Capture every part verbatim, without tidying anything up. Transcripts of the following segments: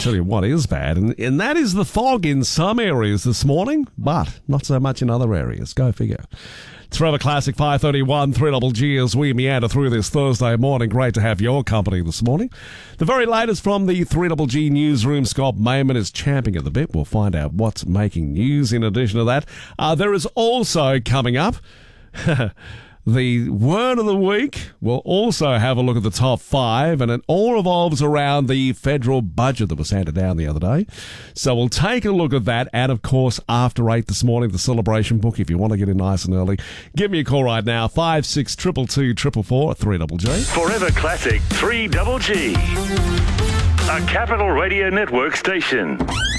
tell you what is bad, and, and that is the fog in some areas this morning, but not so much in other areas. Go figure. It's Forever Classic five thirty-one, three Double G as we meander through this Thursday morning. Great to have your company this morning. The very latest from the three Double G newsroom. Scott Mayman is champing at the bit. We'll find out what's making news. In addition to that, uh, there is also coming up the word of the week. We'll also have a look at the top five, and it all revolves around the federal budget that was handed down the other day. So we'll take a look at that, and of course, after eight this morning, the celebration book. If you want to get in nice and early, give me a call right now, five six two two two four four four, three Double G. Forever Classic three Double G, a Capital Radio Network station.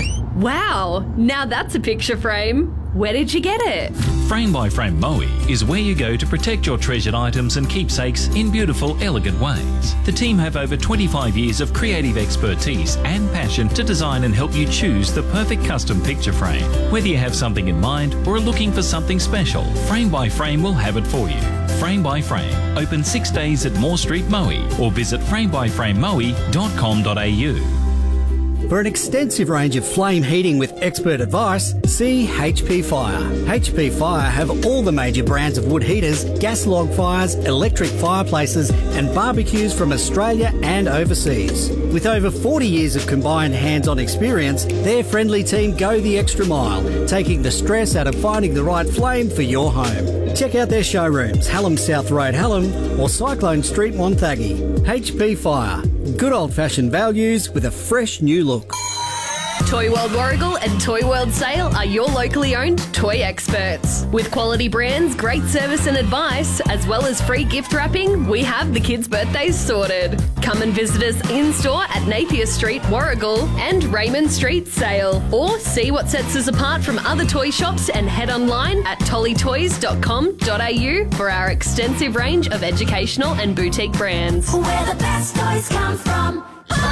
Wow, now that's a picture frame. Where did you get it? Frame by Frame Moe is where you go to protect your treasured items and keepsakes in beautiful, elegant ways. The team have over twenty-five years of creative expertise and passion to design and help you choose the perfect custom picture frame. Whether you have something in mind or are looking for something special, Frame by Frame will have it for you. Frame by Frame, open six days at Moore Street, Moe, or visit frame by frame moe dot com dot a u. For an extensive range of flame heating with expert advice, see H P Fire. H P Fire have all the major brands of wood heaters, gas log fires, electric fireplaces and barbecues from Australia and overseas. With over forty years of combined hands-on experience, their friendly team go the extra mile, taking the stress out of finding the right flame for your home. Check out their showrooms, Hallam South Road, Hallam, or Cyclone Street, Wonthaggi. H P Fire. Good old-fashioned values with a fresh new look. Toy World Warragul and Toy World Sale are your locally owned toy experts. With quality brands, great service and advice, as well as free gift wrapping, we have the kids' birthdays sorted. Come and visit us in-store at Napier Street, Warragul, and Raymond Street, Sale. Or see what sets us apart from other toy shops and head online at tolly toys dot com dot a u for our extensive range of educational and boutique brands. Where the best toys come from.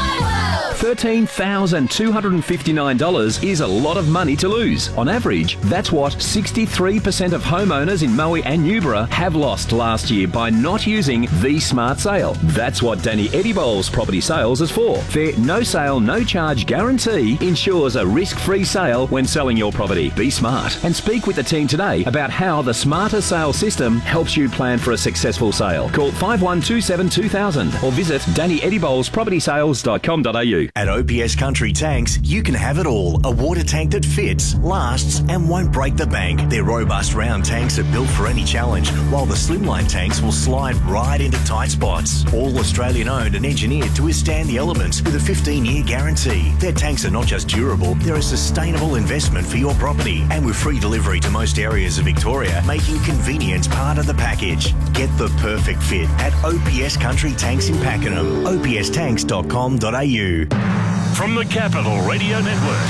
thirteen thousand two hundred fifty-nine dollars is a lot of money to lose. On average, that's what sixty-three percent of homeowners in Moe and Newborough have lost last year by not using the Smart Sale. That's what Danny Eddie-Bowles Property Sales is for. Their no sale, no charge guarantee ensures a risk-free sale when selling your property. Be smart and speak with the team today about how the Smarter Sale system helps you plan for a successful sale. Call five one two seven two thousand or visit danny eddie bowles property sales dot com dot a u. At O P S Country Tanks, you can have it all. A water tank that fits, lasts, and won't break the bank. Their robust round tanks are built for any challenge, while the slimline tanks will slide right into tight spots. All Australian owned and engineered to withstand the elements with a fifteen year guarantee. Their tanks are not just durable, they're a sustainable investment for your property. And with free delivery to most areas of Victoria, making convenience part of the package. Get the perfect fit at O P S Country Tanks in Pakenham. o p s tanks dot com dot a u. From the Capital Radio Network,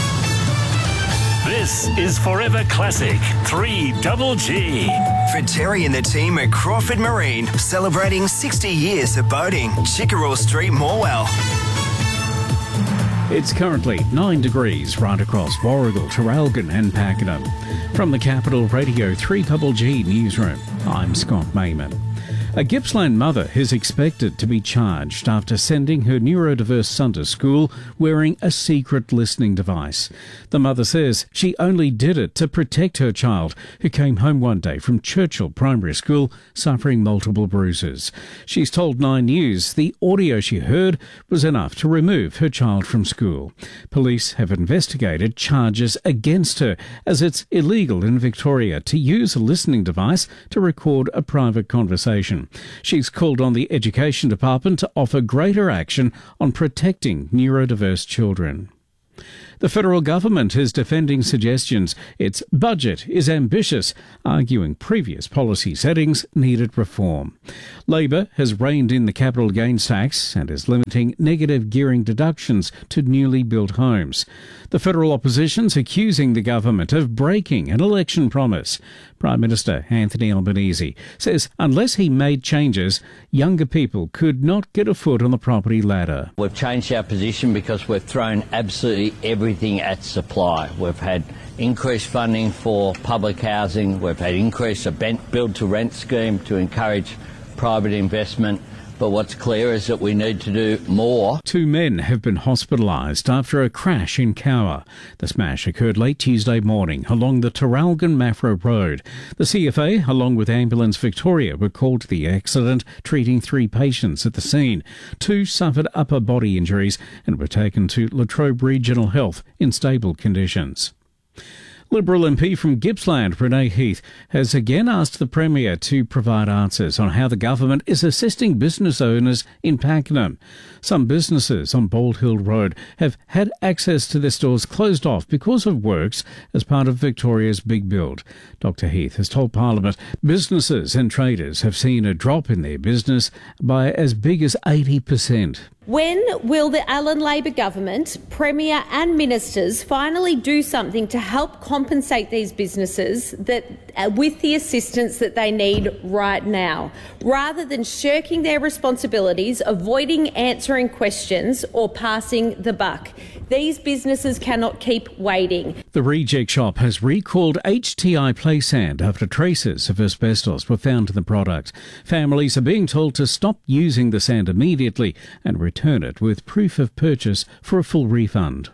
this is Forever Classic three Double G. For Terry and the team at Crawford Marine, celebrating sixty years of boating. Chickerell Street, Morwell. It's currently nine degrees right across Warragul, Traralgon and Pakenham. From the Capital Radio three Double G newsroom, I'm Scott Mayman. A Gippsland mother is expected to be charged after sending her neurodiverse son to school wearing a secret listening device. The mother says she only did it to protect her child, who came home one day from Churchill Primary School suffering multiple bruises. She's told Nine News the audio she heard was enough to remove her child from school. Police have investigated charges against her, as it's illegal in Victoria to use a listening device to record a private conversation. She's called on the Education Department to offer greater action on protecting neurodiverse children. The federal government is defending suggestions its budget is ambitious, arguing previous policy settings needed reform. Labor has reined in the capital gains tax and is limiting negative gearing deductions to newly built homes. The federal opposition's accusing the government of breaking an election promise. Prime Minister Anthony Albanese says unless he made changes, younger people could not get a foot on the property ladder. We've changed our position because we've thrown absolutely everything at supply. We've had increased funding for public housing. We've had increased a build-to-rent scheme to encourage private investment. but what's clear is that we need to do more. Two men have been hospitalised after a crash in Cowra. The smash occurred late Tuesday morning along the Traralgon-Maffra Road. The C F A, along with Ambulance Victoria, were called to the accident, treating three patients at the scene. Two suffered upper body injuries and were taken to Latrobe Regional Health in stable conditions. Liberal M P from Gippsland, Renee Heath, has again asked the Premier to provide answers on how the government is assisting business owners in Pakenham. Some businesses on Bald Hill Road have had access to their stores closed off because of works as part of Victoria's Big Build. Doctor Heath has told Parliament businesses and traders have seen a drop in their business by as big as eighty percent. When will the Allen Labor government, Premier and ministers finally do something to help compensate these businesses that, uh, with the assistance that they need right now, rather than shirking their responsibilities, avoiding answering questions or passing the buck? These businesses cannot keep waiting. The Reject Shop has recalled H T I Play Sand after traces of asbestos were found in the product. Families are being told to stop using the sand immediately and return it with proof of purchase for a full refund.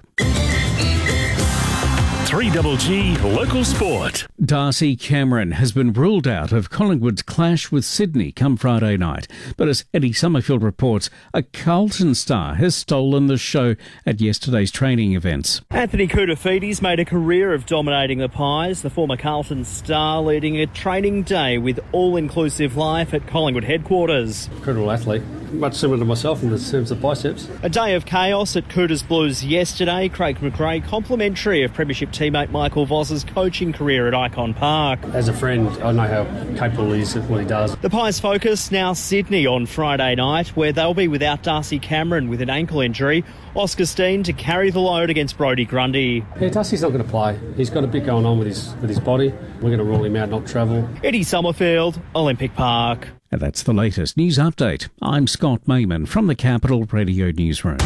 three G G Local Sport. Darcy Cameron has been ruled out of Collingwood's clash with Sydney come Friday night. But as Eddie Summerfield reports, a Carlton star has stolen the show at yesterday's training events. Anthony Koutoufides made a career of dominating the Pies, the former Carlton star leading a training day with all-inclusive life at Collingwood headquarters. Incredible athlete, much similar to myself in terms of biceps. A day of chaos at Cooters Blues yesterday. Craig McRae complimentary of Premiership teammate Michael Voss's coaching career at Icon Park. As a friend, I know how capable he is at what he does. The Pies focus now Sydney on Friday night, where they'll be without Darcy Cameron with an ankle injury. Oscar Steen to carry the load against Brodie Grundy. Yeah, Darcy's not going to play. He's got a bit going on with his with his body. We're going to rule him out, not travel. Eddie Summerfield, Olympic Park. And that's the latest news update. I'm Scott Mayman from the Capital Radio Newsroom.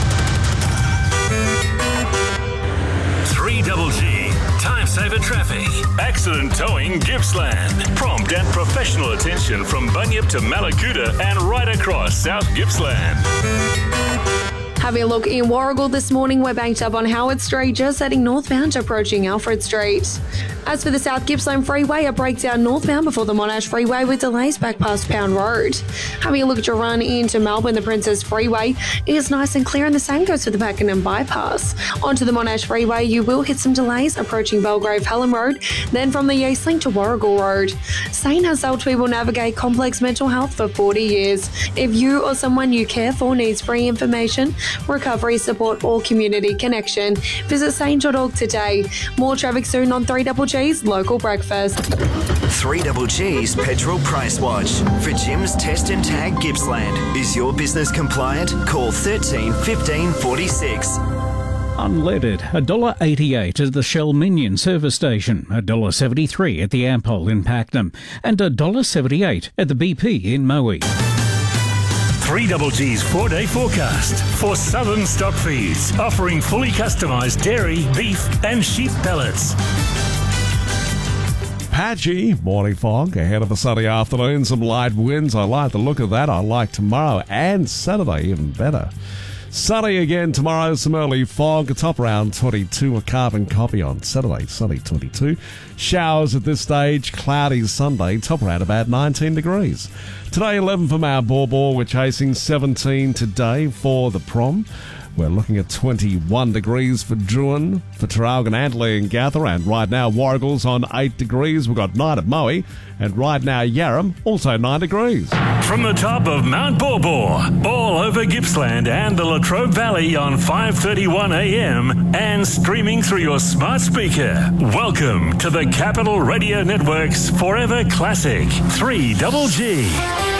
three G G Time Saver Traffic. Accident Towing Gippsland. Prompt and professional attention from Bunyip to Malakuta and right across South Gippsland. Having a look in Warragul this morning, we're banked up on Howard Street, just heading northbound, approaching Alfred Street. As for the South Gippsland Freeway, a breakdown northbound before the Monash Freeway with delays back past Pound Road. Having a look at your run into Melbourne, the Princess Freeway is nice and clear, and the same goes for the Pakenham Bypass. Onto the Monash Freeway, you will hit some delays approaching Belgrave Hallam Road, then from the Eastlink to Warragul Road. Sane has helped people navigate complex mental health for forty years. If you or someone you care for needs free information, recovery support or community connection, visit sane dot org today. More traffic soon on three G G's Local Breakfast. three G G's Petrol Price Watch. For Jim's Test and Tag Gippsland. Is your business compliant? Call thirteen fifteen forty-six. Unleaded, one dollar eighty-eight at the Shell Minion service station, one dollar seventy-three at the Ampol in Pakenham, and one dollar seventy-eight at the B P in Moe. three G G's four-day forecast for Southern Stock Feeds, offering fully customised dairy, beef and sheep pellets. Patchy morning fog ahead of a sunny afternoon, some light winds. I like the look of that. I like tomorrow and Saturday even better. Sunny again tomorrow, some early fog, a top around twenty-two, a carbon copy on Saturday, sunny twenty-two. Showers at this stage, cloudy Sunday, top around about nineteen degrees. Today, eleven for Mount Borbor, we're chasing seventeen today for the prom. We're looking at twenty-one degrees for Druin, for Traralgon, Antler and Gather, and right now Warragul's on eight degrees. We've got nine at Moe, and right now Yarram, also nine degrees. From the top of Mount Borbor, all over Gippsland and the Latrobe Valley on five thirty-one a m and streaming through your smart speaker. Welcome to the Capital Radio Network's Forever Classic three G G.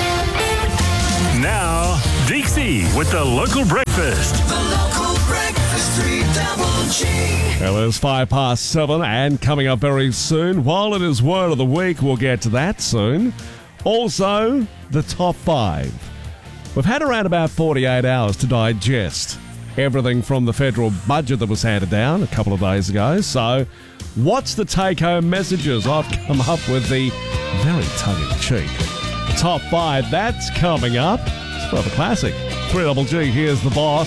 Now, Dixie with the Local Breakfast. The Local Breakfast, three G G. Well, it's five past seven, and coming up very soon, while it is Word of the Week, we'll get to that soon. Also, the top five. We've had around about forty-eight hours to digest everything from the federal budget that was handed down a couple of days ago. So, what's the take-home messages? I've come up with the very tongue-in-cheek top five. That's coming up. It's rather classic. three G, here's the boss.